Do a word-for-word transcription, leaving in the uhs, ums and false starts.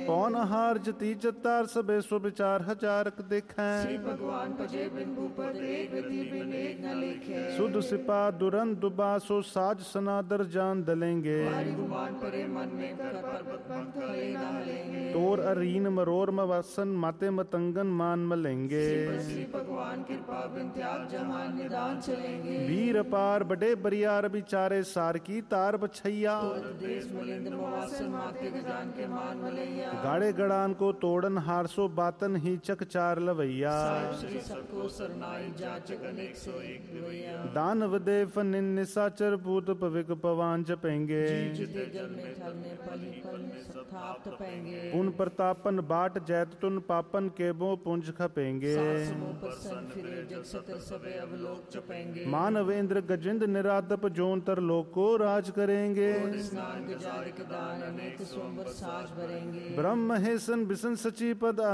पौन हार जती जतार सबे सो विचार हजारक देखें। श्री भगवान भजे बिन भूपत एक विधि बिन एक न लेखे। सुध सिपा दुरंत दुबासो साज सनादर जान दलेंगे। हरि गुमान परे मन में कर पर्वत पंथ हले न हलेंगे। तोर अरीन मरोर मवासन माते मतंगन मान मलेंगे। श्री भगवान कृपा बिन त्याग जहान निदान चलेंगे। वीर पार बड़े बरियार बिचारे सार की तार बछैया। देश मिलिंद मवासन माते गजान के मान मलैया। गाड़े गड़ान को तोड़न हारसो बातन ही चक चार लवैया। श्री सबको सरनाई जाचक अनेक सो एक लवैया। दानव देव निसाचर भूत पविक पवान जपेंगे। जीते जल में थल में पली पल में थाप तपेंगे। पुन प्रतापन बाट जैत तुन पापन केबो पुंज खपेंगे। प्रसन्न फिरे जग सतर सबे अवलोक चपेंगे। मानवेंद्र गजिंद निरादप जोंतर लोक को राज करेंगे। स्नान गजारिक दान अनेक स्वंबर साज भरेंगे। ब्रह्म हेसन बिसन सची पद